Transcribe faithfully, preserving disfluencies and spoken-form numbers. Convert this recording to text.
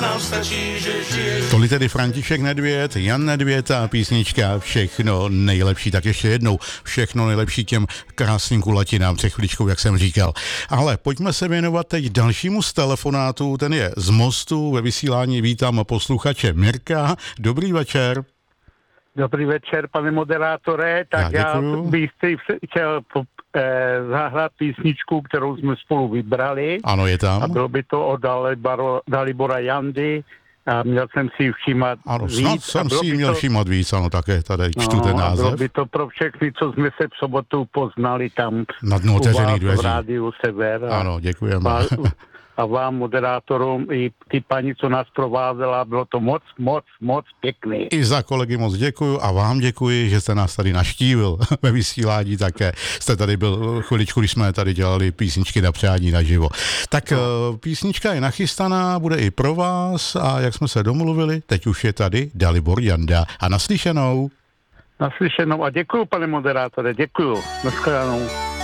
Tolik tedy František Nedvěd, Jan Nedvěd a písnička Všechno nejlepší. Tak ještě jednou všechno nejlepší těm krásným kulatinám před chvíličkou, jak jsem říkal. Ale pojďme se věnovat teď dalšímu z telefonátu, ten je z Mostu, ve vysílání vítám posluchače Mirka. Dobrý večer. Dobrý večer, pane moderátore. Tak já, já bych si chtěl eh, zahrát písničku, kterou jsme spolu vybrali. Ano, je tam. A bylo by to od Dalibora, Dalibora Jandy. A měl jsem si všímat ano, víc. Ano, snad jsem si měl to... všímat víc, ano, také tady čtu no, ten název. Bylo by to pro všechny, co jsme se v sobotu poznali tam na dnu otevřených dveří. V rádiu Sever. Ano, děkujeme. A, a vám, moderátorům, i ty paní, co nás provázela, bylo to moc, moc, moc pěkný. I za kolegy moc děkuju a vám děkuji, že jste nás tady navštívil ve vysílání také. Jste tady byl chviličku, když jsme tady dělali písničky na přání naživo. Tak no. Písnička je nachystaná, bude i pro vás a jak jsme se domluvili, teď už je tady Dalibor Janda a naslyšenou. Naslyšenou a děkuju, pane moderátore, děkuju. Naschledanou.